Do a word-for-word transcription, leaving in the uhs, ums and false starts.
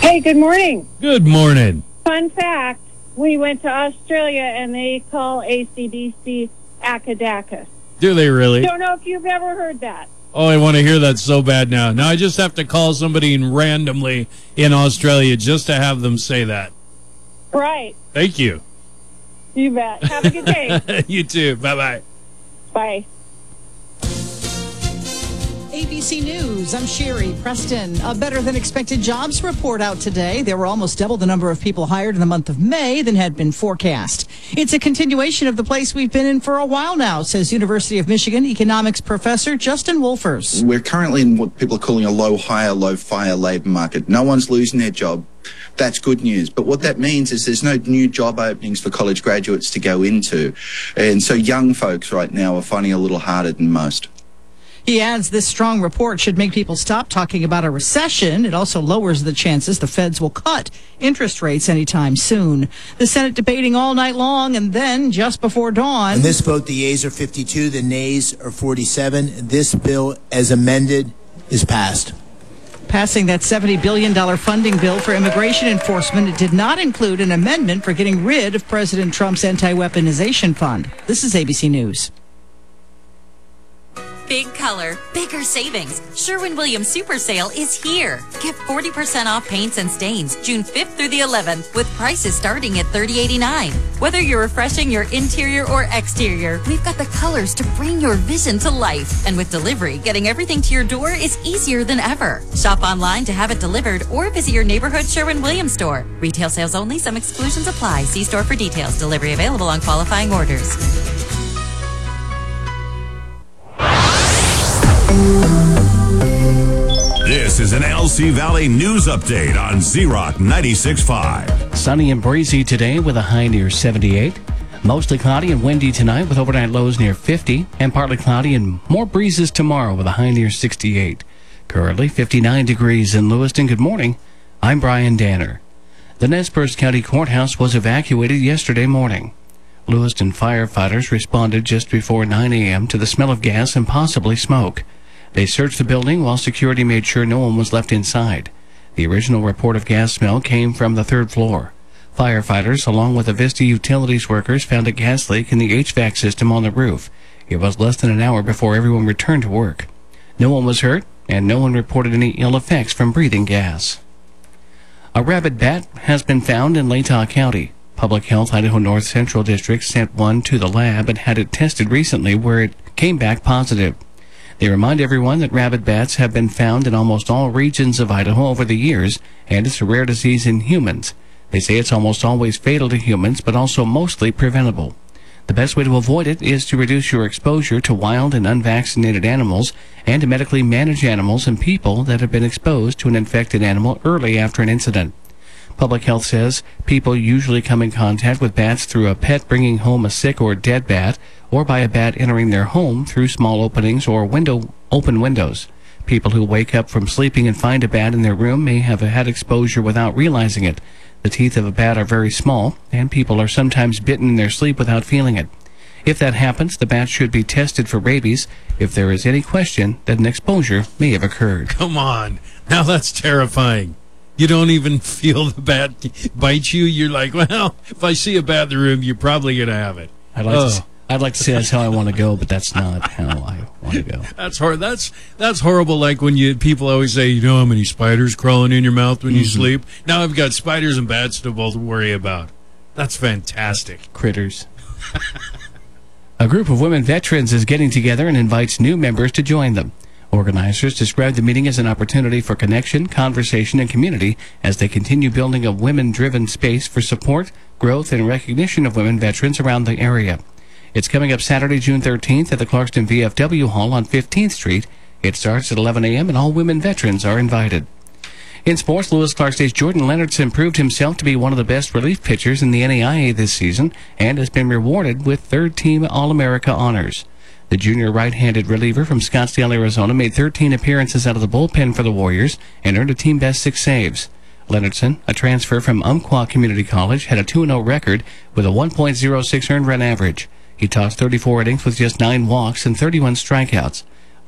Hey, good morning. Good morning. Fun fact, we went to Australia and they call A C D C Akadakis. Do they really? Don't know if you've ever heard that. Oh, I want to hear that so bad now. Now I just have to call somebody in randomly in Australia just to have them say that. Right. Thank you. You bet. Have a good day. You too. Bye-bye. Bye. A B C News, I'm Sherry Preston. A better-than-expected jobs report out today. There were almost double the number of people hired in the month of May than had been forecast. It's a continuation of the place we've been in for a while now, says University of Michigan economics professor Justin Wolfers. We're currently in what people are calling a low-hire, low-fire labour market. No one's losing their job. That's good news. But what that means is there's no new job openings for college graduates to go into. And so young folks right now are finding it a little harder than most. He adds this strong report should make people stop talking about a recession. It also lowers the chances the feds will cut interest rates anytime soon. The Senate debating all night long, and then just before dawn. On this vote, the yeas are fifty-two, the nays are forty-seven. This bill, as amended, is passed. Passing that seventy billion dollars funding bill for immigration enforcement, it did not include an amendment for getting rid of President Trump's anti-weaponization fund. This is A B C News. Big color, bigger savings. Sherwin-Williams Super Sale is here. Get forty percent off paints and stains June fifth through the eleventh with prices starting at thirty eighty-nine. Whether you're refreshing your interior or exterior, we've got the colors to bring your vision to life. And with delivery, getting everything to your door is easier than ever. Shop online to have it delivered or visit your neighborhood Sherwin-Williams store. Retail sales only. Some exclusions apply. See store for details. Delivery available on qualifying orders. This is an L C Valley News Update on Z-Rock ninety-six point five. Sunny and breezy today with a high near seventy-eight. Mostly cloudy and windy tonight with overnight lows near fifty. And partly cloudy and more breezes tomorrow with a high near sixty-eight. Currently fifty-nine degrees in Lewiston. Good morning. I'm Brian Danner. The Nez Perce County Courthouse was evacuated yesterday morning. Lewiston firefighters responded just before nine a.m. to the smell of gas and possibly smoke. They searched the building while security made sure no one was left inside. The original report of gas smell came from the third floor. Firefighters, along with the Vista Utilities workers, found a gas leak in the H V A C system on the roof. It was less than an hour before everyone returned to work. No one was hurt, and no one reported any ill effects from breathing gas. A rabid bat has been found in Latah County. Public Health Idaho North Central District sent one to the lab and had it tested recently, where it came back positive. They remind everyone that rabid bats have been found in almost all regions of Idaho over the years, and it's a rare disease in humans. They say it's almost always fatal to humans, but also mostly preventable. The best way to avoid it is to reduce your exposure to wild and unvaccinated animals, and to medically manage animals and people that have been exposed to an infected animal early after an incident. Public Health says people usually come in contact with bats through a pet bringing home a sick or dead bat, or by a bat entering their home through small openings or window open windows. People who wake up from sleeping and find a bat in their room may have had exposure without realizing it. The teeth of a bat are very small, and people are sometimes bitten in their sleep without feeling it. If that happens, the bat should be tested for rabies if there is any question that an exposure may have occurred. Come on. Now that's terrifying. You don't even feel the bat bite you. You're like, well, if I see a bat in the room, you're probably going to have it. I'd like, oh. to, I'd like to say that's how I want to go, but that's not how I want to go. That's hor- That's that's horrible. Like when you people always say, you know how many spiders crawling in your mouth when mm-hmm. you sleep? Now I've got spiders and bats to both worry about. That's fantastic. Critters. A group of women veterans is getting together and invites new members to join them. Organizers describe the meeting as an opportunity for connection, conversation, and community as they continue building a women-driven space for support, growth, and recognition of women veterans around the area. It's coming up Saturday, June thirteenth at the Clarkston V F W Hall on fifteenth Street. It starts at eleven a.m. and all women veterans are invited. In sports, Lewis Clark State's Jordan Leonardson proved himself to be one of the best relief pitchers in the N A I A this season and has been rewarded with third-team All-America honors. The junior right-handed reliever from Scottsdale, Arizona, made thirteen appearances out of the bullpen for the Warriors and earned a team-best six saves. Leonardson, a transfer from Umpqua Community College, had a two and oh record with a one point oh six earned run average. He tossed thirty-four innings with just nine walks and thirty-one strikeouts.